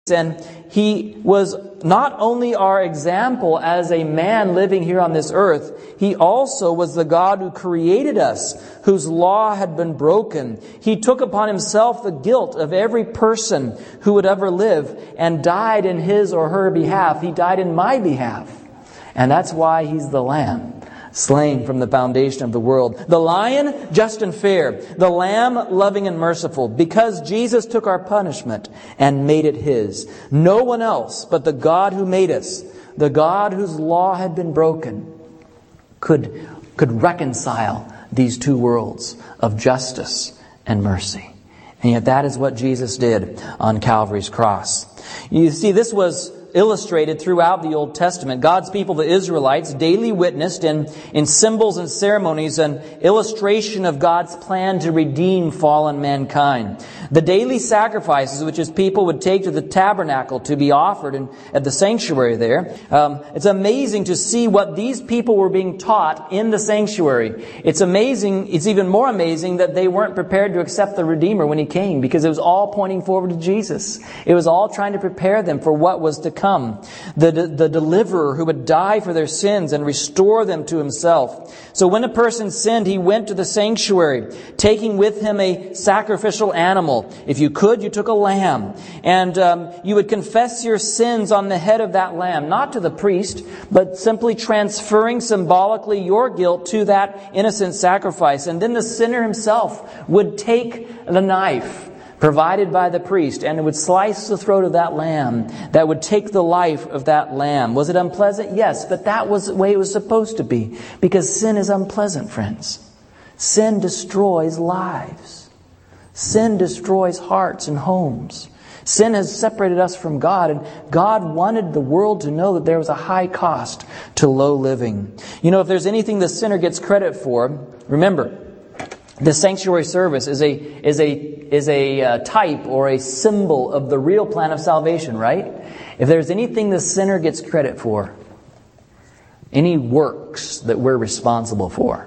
And He was not only our example as a man living here on this earth, He also was the God who created us, whose law had been broken. He took upon Himself the guilt of every person who would ever live and died in his or her behalf. He died in my behalf. And that's why He's the Lamb, slain from the foundation of the world. The Lion, just and fair. The Lamb, loving and merciful. Because Jesus took our punishment and made it His. No one else but the God who made us, the God whose law had been broken, could reconcile these two worlds of justice and mercy. And yet that is what Jesus did on Calvary's cross. You see, this was illustrated throughout the Old Testament. God's people, the Israelites, daily witnessed in symbols and ceremonies an illustration of God's plan to redeem fallen mankind. The daily sacrifices which His people would take to the tabernacle to be offered at the sanctuary there. It's amazing to see what these people were being taught in the sanctuary. It's amazing, it's even more amazing that they weren't prepared to accept the Redeemer when He came, because it was all pointing forward to Jesus. It was all trying to prepare them for what was to come. The deliverer who would die for their sins and restore them to Himself. So when a person sinned, he went to the sanctuary, taking with him a sacrificial animal. If you could, you took a lamb. And you would confess your sins on the head of that lamb, not to the priest, but simply transferring symbolically your guilt to that innocent sacrifice. And then the sinner himself would take the knife provided by the priest, and it would slice the throat of that lamb that would take the life of that lamb. Was it unpleasant? Yes, but that was the way it was supposed to be, because sin is unpleasant, friends. Sin destroys lives. Sin destroys hearts and homes. Sin has separated us from God, and God wanted the world to know that there was a high cost to low living. You know, if there's anything the sinner gets credit for, remember, the sanctuary service is a type or a symbol of the real plan of salvation, right? If there's anything the sinner gets credit for, any works that we're responsible for,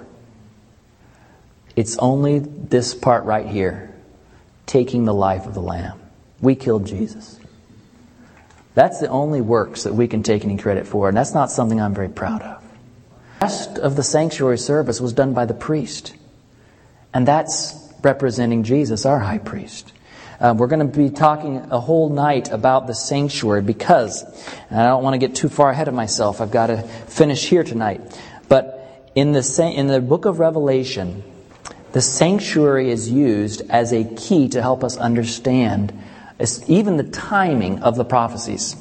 it's only this part right here, taking the life of the Lamb. We killed Jesus. That's the only works that we can take any credit for, and that's not something I'm very proud of. The rest of the sanctuary service was done by the priest. And that's representing Jesus, our high priest. We're going to be talking a whole night about the sanctuary because, and I don't want to get too far ahead of myself, I've got to finish here tonight. But in the book of Revelation, the sanctuary is used as a key to help us understand even the timing of the prophecies.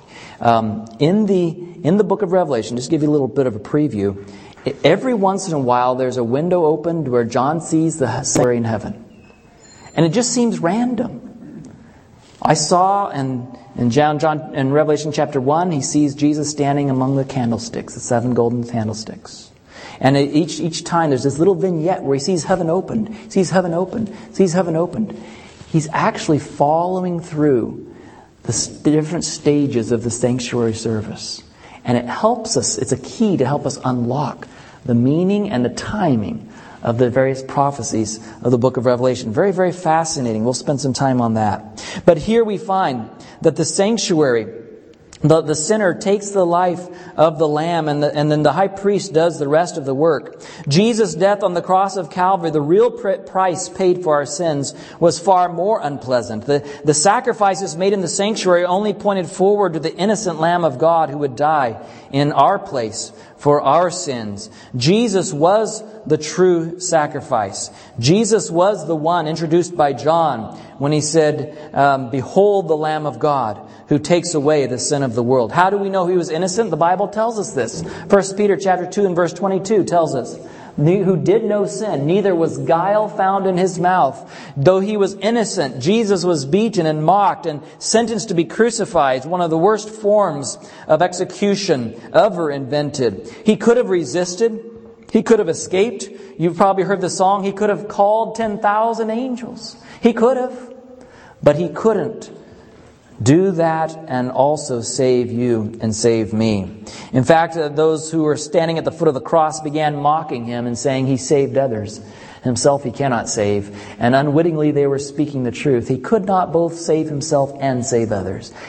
In the book of Revelation, just to give you a little bit of a preview, every once in a while there's a window opened where John sees the sanctuary in heaven. And it just seems random. I saw in Revelation chapter 1, he sees Jesus standing among the candlesticks, the 7 golden candlesticks. And each time there's this little vignette where he sees heaven opened, sees heaven opened, sees heaven opened. He's actually following through the different stages of the sanctuary service. And it helps us, it's a key to help us unlock the meaning and the timing of the various prophecies of the book of Revelation. Very, very fascinating. We'll spend some time on that. But here we find that the sanctuary, the sinner takes the life of the Lamb, and then the high priest does the rest of the work. Jesus' death on the cross of Calvary, the real price paid for our sins, was far more unpleasant. The sacrifices made in the sanctuary only pointed forward to the innocent Lamb of God who would die in our place for our sins. Jesus was the true sacrifice. Jesus was the one introduced by John when he said, "Behold the Lamb of God who takes away the sin of the world." How do we know he was innocent? The Bible tells us this. 1 Peter chapter 2 and verse 22 tells us, "Who did no sin, neither was guile found in his mouth. Though he was innocent, Jesus was beaten and mocked and sentenced to be crucified," one of the worst forms of execution ever invented. He could have resisted. He could have escaped. You've probably heard the song, he could have called 10,000 angels. He could have, but he couldn't do that and also save you and save me. In fact, those who were standing at the foot of the cross began mocking him and saying he saved others. Himself he cannot save. And unwittingly they were speaking the truth. He could not both save himself and save others.